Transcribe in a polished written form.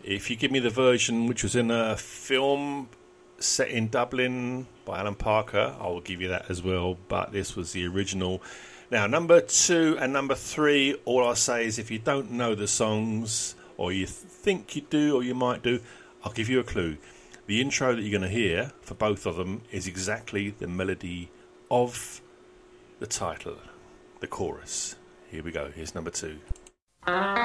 If you give me the version which was in a film set in Dublin by Alan Parker, I will give you that as well. But this was the original. Now, number 2 and number 3, all I'll say is if you don't know the songs, or you think you do, or you might do, I'll give you a clue. The intro that you're going to hear for both of them is exactly the melody of the title, the chorus. Here we go. Here's number 2.